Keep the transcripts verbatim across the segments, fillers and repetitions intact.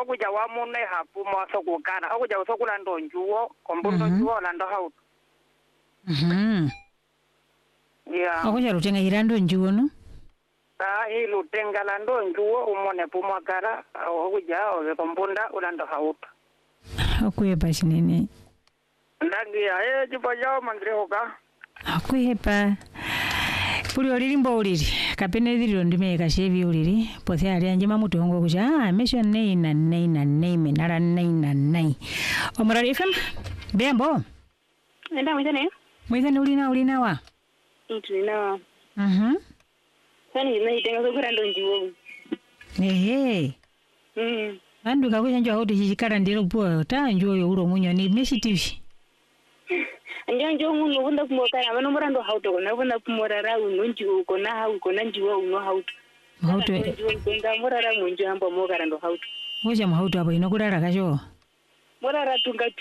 okuja wamune hapu mwasokukana okuja usokula ndo njuo kombundo njuo la ndo hauto. Mhm. Yeah. Okuja lutenga irando njuo no? Ah, hii lutenga la ndo njuo umone pumwakara okuja owe kombunda ula ndo hauto. Okuyepa chinene. Ndagi ya eh jipo jao mandrihoka. Akuyepa. Puli olirimbo uliri kapene dhiro ndime kashevi uliri pothe ali anje mamuto hongo kuja ah mesho nei na nei na nei menara nei na nei Omrari F M bembo Nenda mwitene mwitene ulina ulina wa Itulina mhm Sani nei tenga sokura ndo njuo ehe mm andu kakuja njoo auto chikara ndiro po ta njoo yo ulo munyo ni meshi tivi Njo njo mungu wunda kumoka ya mano murando hauto kona wunda kumorara unonju kona hau kona njuo uno hauto hauto njuo kona morara munju hamba mogara ndo hauto Oja mahauto hapo inokulala kacho morara tungati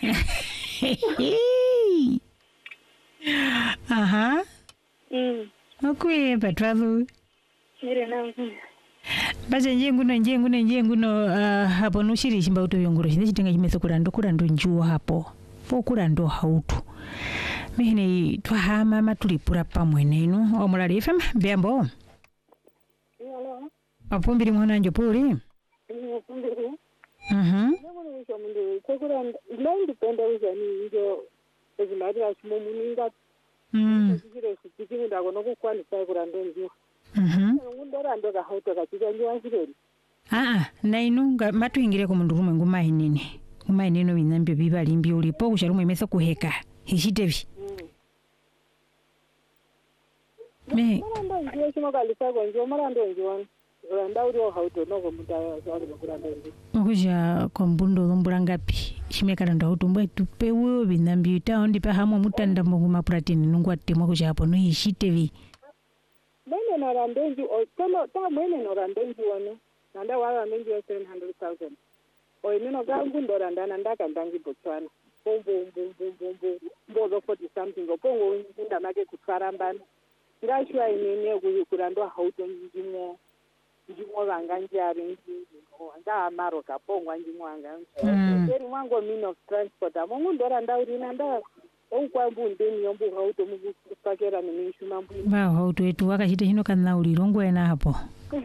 Aha mm Okuyepa travel Nire na Baje njenguno njenguno njenguno uh, hapo nushiri shimba uto yongoro shinde chitenga chimeso kurando kurando njuo hapo po kurando hautu mihini twahama matulipura pamwe nenu Omrari F M bembo Hello apumbiri mwana njo puli Kumbiri mhm Nabona wisho mundu kokura ndo ndipenda wisho njo ezimadira chimomuninga mm Kire sikiti ndago nokukwalisa kurando njuo mhm Ngundora ndo ka hauto ka chiganjo wasireri ah ah nainu matuingire ku mundu rumwe nguma hinene nguma hinene binambyo bibali mbyo ulipo kusharumwe imeso kuheka hishitevi me Marando njuo chimo kalisa gonjo marando njuo randa uri hauto noko mutaya swali kurando njuo okuja kombundo lombura ngapi shimekala ndo utumbwe tupewe binambyo ta ndi pa hamwe mutanda mu mapratini nungwa temwa kuja hapo no hishitevi Mene na randenji o tono ta mene no randenji wano nanda wa randenji wa seven hundred thousand o ineno gangu ndo randa nanda kandangi Botswana bombo bombo bombo mbozo forty something opongo nda make kutsarambana ngashwa inene kurandwa hauto njimo njimo vanga njari njimo nda maro kapongwa njimo anga nderi mwango mean of transport amongo ndo randa uri nanda Okwambu ndeni yombo hauto mukupakera nemishuma mbu. Ba hauto etu wakachite hino kana ulilongo ena hapo.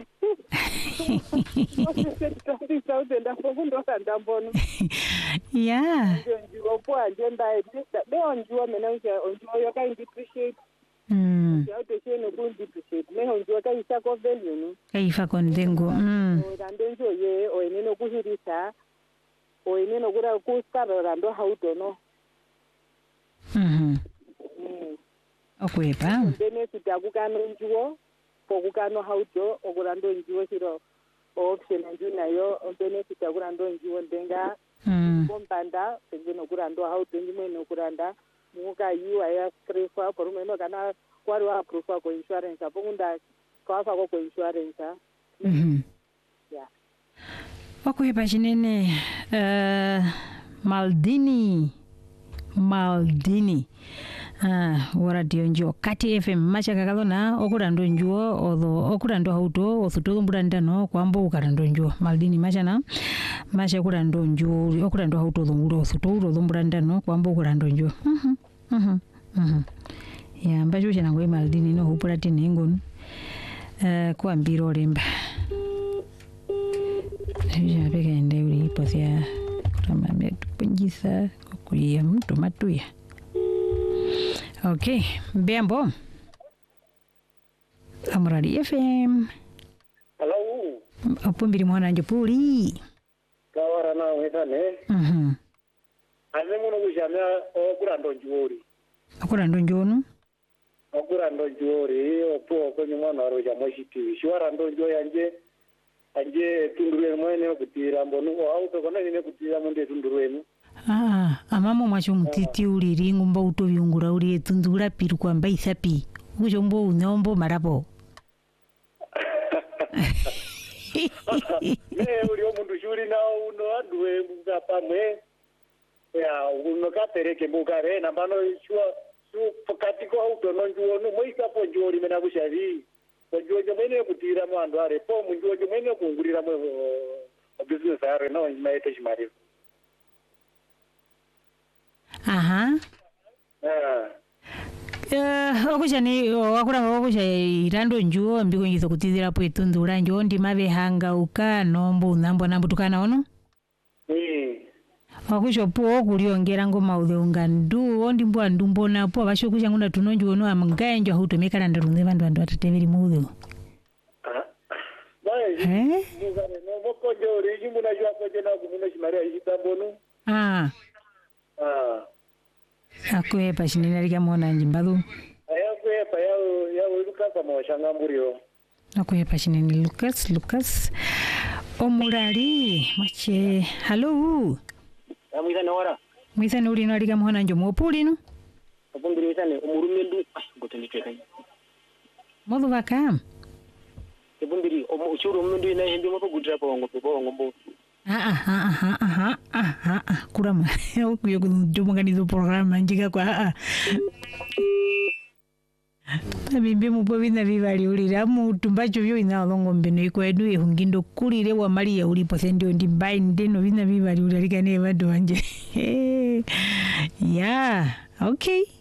Yeah. Ndio po agenda edita. Be onjua menauja onjua yoka depreciate. Mm. Auto cheno ku depreciate. Me onjua ka isako value no. Kaifa kondengo. Mm. Randenjo ye o eneno kuhirisa. O eneno kura kuskara rando hauto no. Mhm. Mm. Okwepa. Benefit akukano njuo, pokukano hauto, okurando njuo shiro option njuna yo, benefit akurando njuo ndenga. Mm. Bombanda, pengine okurando hauto njimwe no kuranda, muka U I F prefer porume no kana kwari wa prefer ko insurance apongunda kwafa ko insurance. Mhm. Yeah. Okwepa chinene uh, Maldini Maldini ah waradio njo kati F M machaka kalona okurando njuo odho okurando hauto othuto mburandano kwambo ukarando njuo Maldini machana macha kurando njuo okurando hauto odho othuto odho mburandano kwambo ukarando njuo mhm mhm mhm ya mbacho chana ngwe Maldini no hupura tene ngonu eh kwa mbiro lemba ya peke ende uri posia kama metupunjisa kuya mtu matuya. Okay, bembo. Omrari F M. Hello. Apumbiri mwana njo puli. Kawara na wetane. Mhm. Ane muno kujamya okurando njuori. Okurando njono? Okurando njuori opo kwenye mwana roja mwashiti. Shwara ndo njo yanje anje tundurwe mwene kutira mbonu auto kona nine kutira munde tundurwenu. Ah, amamo mwacho mtiti uliri ngumba utovyungura uri etundura piru kwamba isapi. Ujo mbo unombo marapo. Ne uri omundu shuri na uno adwe mga pamwe. Ya uno katereke mugare na bano shua su katiko auto no njuonu moisa po njori mena kushari. Njuojo mwene kutira mwandu are po njuojo mwene kungurira mwe business are no maite chimari. aha Ah. eh okuchani wakula okucha irando njuo mbiko nyizo kutizira po itundura njo ndi mave hanga uka nombo unambo nambo tukana ono Eh. wakusho po kuliongera ngoma udheunga ndu ondi mbwa ndumbona po basho kucha ngunda tunonjo ono amngaenjo hutomekala ndarunze vandu vandu atateveri mudhu Ah. Bye. eh No boko jo rijimu na jwa koje na kumuna chimari ajitambono. ah Ah. akwepa chinene likamona njimbadhu Ayakwepa yao yao lukasa mwashangamburio. akwepa chinene Lucas Lucas omulali mache hello amwisa nora mwisa nuli no likamona njo mopuli no apumbiri misane umurume ndu ngotenditweka modhu vakam apumbiri umuchuru mundu ina hembi mopo gudra po ngombe po ngombo ah ah ah ah ah ah ah kurama okuyo kujumunganizo programa njika kwa ah Tabimbe mupo bina bibali ulira mutumba cyo byo ina ngombe no ikwedu ehungindo kulire wa Maria ulipo sendio ndi mbai ndeno bina bibali ulira kane bado wanje yeah okay